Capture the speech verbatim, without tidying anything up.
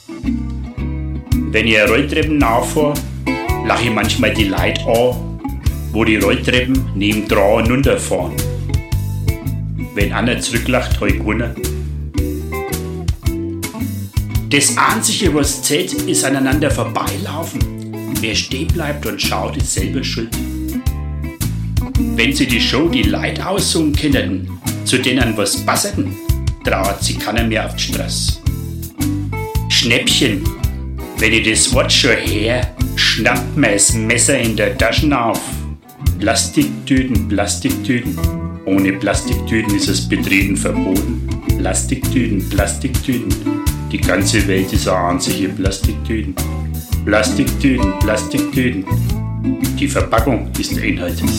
Wenn ich Rolltreppen nachfahre, lache ich manchmal die Leute an, wo die Rolltreppen nebendran runterfahren. Wenn einer zurücklacht, habe ich gewonnen. Das Einzige, was zählt, ist aneinander vorbeilaufen. Wer stehen bleibt und schaut, ist selber schuld. Wenn sie die Show die Leute aussuchen könnten, zu denen was passerten, traut sie keiner mehr auf die Straße. Schnäppchen, wenn ich das Wort schon her, schnappt mir das Messer in der Tasche auf. Plastiktüten, Plastiktüten. Ohne Plastiktüten ist das Betreten verboten. Plastiktüten, Plastiktüten. Die ganze Welt ist eine einzige Plastiktüten. Plastiktüten, Plastiktüten. Die Verpackung ist der Inhalt.